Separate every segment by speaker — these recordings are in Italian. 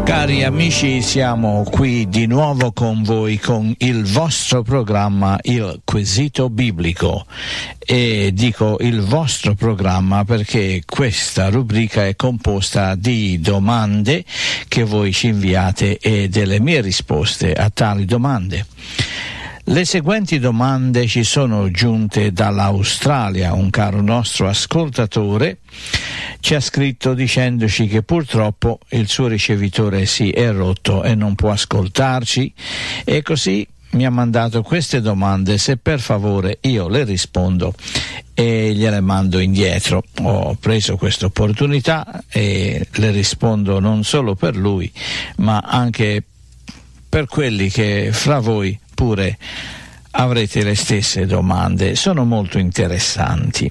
Speaker 1: Cari amici, siamo qui di nuovo con voi con il vostro programma Il Quesito Biblico, e dico il vostro programma perché questa rubrica è composta di domande che voi ci inviate e delle mie risposte a tali domande. Le seguenti domande ci sono giunte dall'Australia. Un caro nostro ascoltatore ci ha scritto dicendoci che purtroppo il suo ricevitore si è rotto e non può ascoltarci, e così mi ha mandato queste domande. Se per favore io le rispondo e gliele mando indietro. Ho preso questa opportunità e le rispondo non solo per lui, ma anche per quelli che fra voi pure avrete le stesse domande. Sono molto interessanti.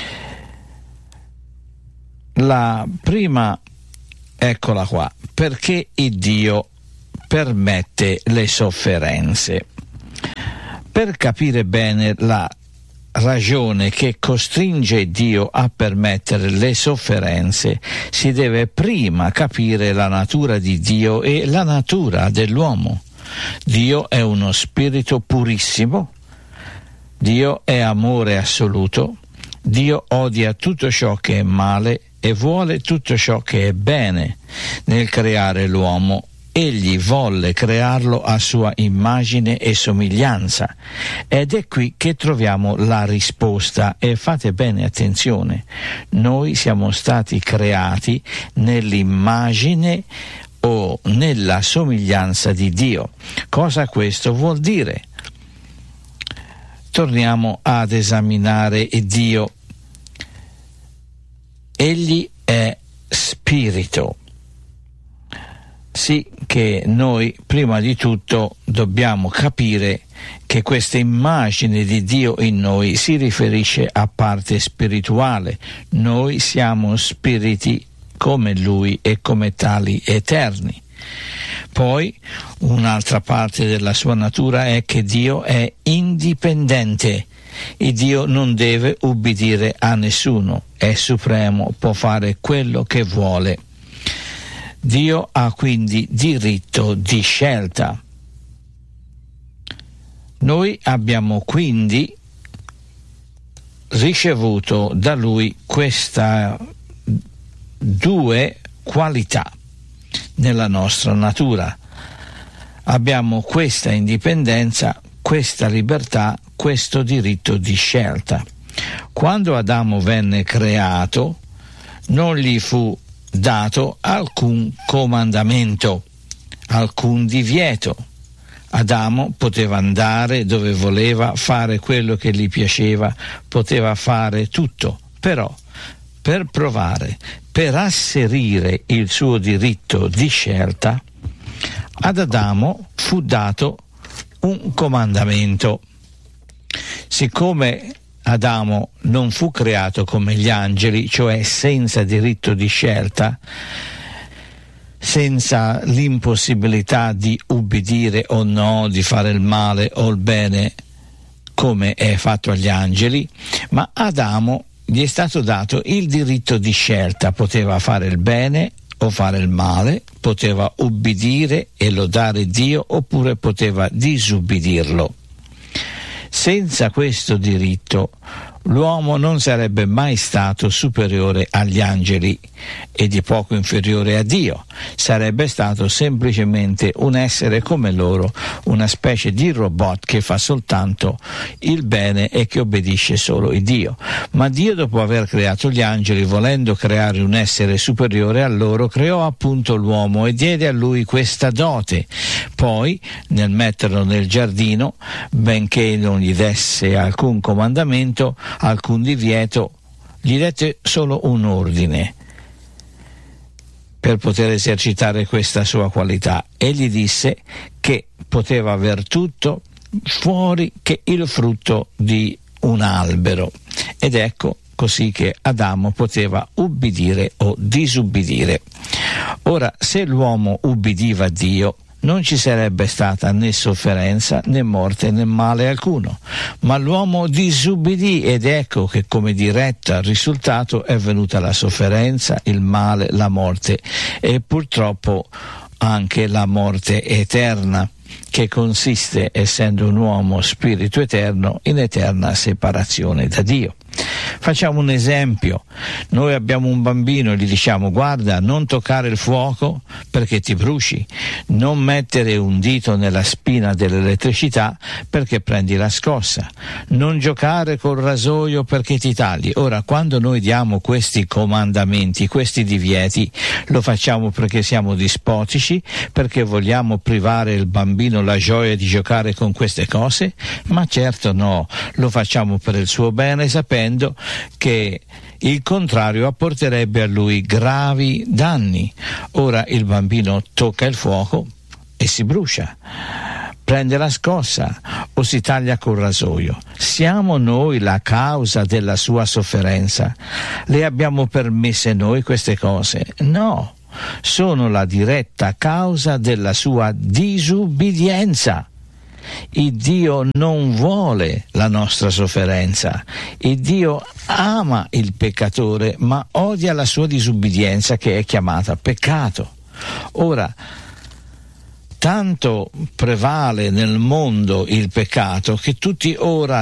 Speaker 1: La prima, eccola qua: perché il Dio permette le sofferenze? Per capire bene la ragione che costringe Dio a permettere le sofferenze, si deve prima capire la natura di Dio e la natura dell'uomo. Dio è uno spirito purissimo, Dio è amore assoluto, Dio odia tutto ciò che è male e vuole tutto ciò che è bene. Nel creare l'uomo, egli volle crearlo a sua immagine e somiglianza, ed è qui che troviamo la risposta. E fate bene attenzione: noi siamo stati creati nell'immagine o nella somiglianza di Dio. Cosa questo vuol dire? Torniamo ad esaminare Dio. Egli è spirito. Sì, che noi prima di tutto dobbiamo capire che questa immagine di Dio in noi si riferisce a parte spirituale. Noi siamo spiriti come Lui e come tali eterni. Poi un'altra parte della sua natura è che Dio è indipendente. Il Dio non deve ubbidire a nessuno, è supremo, può fare quello che vuole. Dio ha quindi diritto di scelta. Noi abbiamo quindi ricevuto da Lui questa due qualità nella nostra natura. Abbiamo questa indipendenza, questa libertà, questo diritto di scelta. Quando Adamo venne creato, non gli fu dato alcun comandamento, alcun divieto. Adamo poteva andare dove voleva, fare quello che gli piaceva, poteva fare tutto, però per provare, per asserire il suo diritto di scelta, ad Adamo fu dato un comandamento. Siccome Adamo non fu creato come gli angeli, cioè senza diritto di scelta, senza l'impossibilità di ubbidire o no, di fare il male o il bene come è fatto agli angeli, ma Adamo gli è stato dato il diritto di scelta. Poteva fare il bene o fare il male, poteva ubbidire e lodare Dio oppure poteva disubbidirlo. Senza questo diritto l'uomo non sarebbe mai stato superiore agli angeli e di poco inferiore a Dio, sarebbe stato semplicemente un essere come loro, una specie di robot che fa soltanto il bene e che obbedisce solo il Dio. Ma Dio, dopo aver creato gli angeli, volendo creare un essere superiore a loro, creò appunto l'uomo e diede a lui questa dote. Poi, nel metterlo nel giardino, benché non gli desse alcun comandamento, alcun divieto, gli dette solo un ordine per poter esercitare questa sua qualità, e gli disse che poteva aver tutto fuori che il frutto di un albero. Ed ecco così che Adamo poteva ubbidire o disubbidire. Ora, se l'uomo ubbidiva a Dio, non ci sarebbe stata né sofferenza, né morte, né male alcuno. Ma l'uomo disubbidì, ed ecco che come diretta risultato è venuta la sofferenza, il male, la morte, e purtroppo anche la morte eterna, che consiste, essendo un uomo spirito eterno, in eterna separazione da Dio. Facciamo un esempio: noi abbiamo un bambino e gli diciamo: guarda, non toccare il fuoco perché ti bruci, non mettere un dito nella spina dell'elettricità perché prendi la scossa, non giocare col rasoio perché ti tagli. Ora, quando noi diamo questi comandamenti, questi divieti, lo facciamo perché siamo dispotici, perché vogliamo privare il bambino la gioia di giocare con queste cose? Ma certo no, lo facciamo per il suo bene, sapendo che il contrario apporterebbe a lui gravi danni. Ora il bambino tocca il fuoco e si brucia, prende la scossa o si taglia col rasoio. Siamo noi la causa della sua sofferenza? Le abbiamo permesse noi queste cose? No, sono la diretta causa della sua disubbidienza. Il Dio non vuole la nostra sofferenza. Il Dio ama il peccatore, ma odia la sua disubbidienza, che è chiamata peccato. Ora, tanto prevale nel mondo il peccato che tutti ora